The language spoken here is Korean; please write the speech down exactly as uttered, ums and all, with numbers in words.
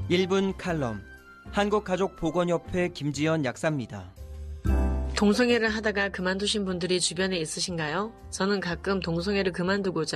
일 분 칼럼, 한국가족보건협회 김지연 약사입니다. 동성애를 하다가 그만두신 분들이 주변에 있으신가요? 저는 가끔 동성애를 그만두고자